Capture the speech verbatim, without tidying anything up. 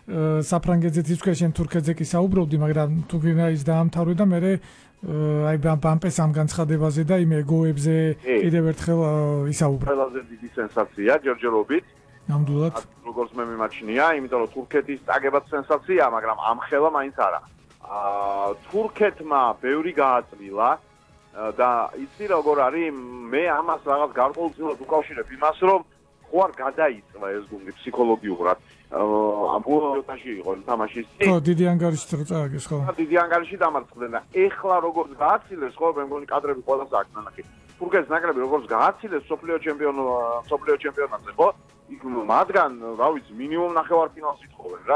საფრანგეთზეც იცქვია, შენ თურქეთზე კი საუბრობდი, მაგრამ თურქია ის დაამთავრე და მე აი ბამპეს ამ განცხადებაზე და იმ ეგოებზე კიდევ ერთხელ ისაუბრა. ყველაზე დიდი სენსაცია ჯერჯერობით. ნამდვილად. როგორც მე მიმაჩნია, იმიტომ რომ თურქეთის წაგებაც სენსაციაა, მაგრამ ამ ხელა მაინც არა. აა თურქეთმა ბევრი გააწმილა და იცი როგორ არის, მე ამას რაღაც გარკვეულწილად უკავშირებ იმას, რომ ხო არ გადაიწვა ეს გუნდი ფსიქოლოგიურად. ამ ბოლოში იყო თამაშის. ხო, დიდი ანგარიშით წააგეს, ხო. დიდი ანგარიშით დამარცხდნენ და ეხლა როგორც გააცილეს, ხო, მე მგონი კადრები ყველას აქვს ნახე. თურქეთის ნაკრები როგორც გააცილეს სოფლიო ჩემპიონ სოფლიო ჩემპიონატზე, ხო? იქ მათგან, რა ვიცი, მინიმუმ ნახევარფინალს ითხოვენ რა.